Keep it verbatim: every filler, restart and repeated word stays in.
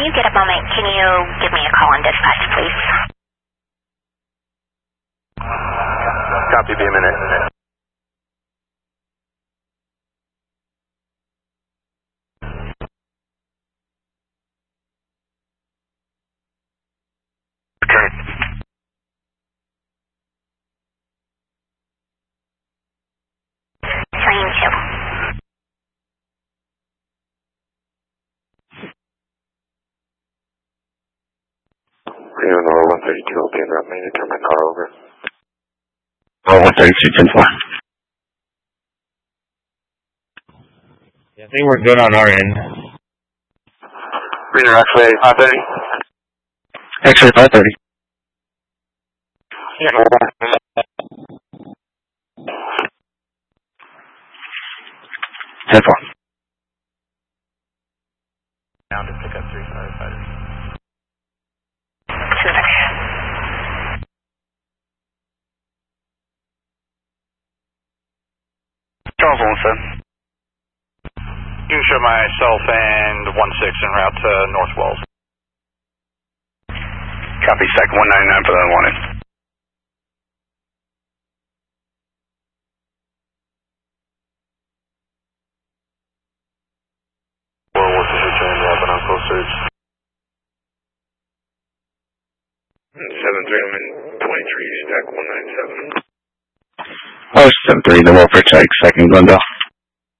when you get a moment, can you give me a call on dispatch, please? Copy, be a minute. Return. Train two. Rio Nora one thirty-two, open route, may turn my car over. Oh, one thirty-two, ten four. Yeah, I think we're good on our end. Reno, X-ray five thirty. X-ray five thirty. ten four. Down to pick up three firefighters. Charles one seven. You can show myself and one six en route to North Wells. Copy, second one ninety-nine for the unwanted. Well, what's the return to happen on close search? seven three, I'm in twenty-three, stack one nine seven. Oh, seven three, the welfare check, second Glendale.